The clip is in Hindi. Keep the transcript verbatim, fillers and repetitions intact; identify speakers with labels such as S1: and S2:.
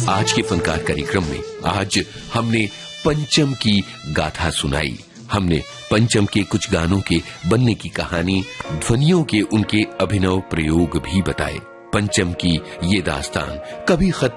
S1: आज के फनकार कार्यक्रम में आज हमने पंचम की गाथा सुनाई। हमने पंचम के कुछ गानों के बनने की कहानी, ध्वनियों के उनके अभिनव प्रयोग भी बताए। पंचम की ये दास्तान कभी खत्म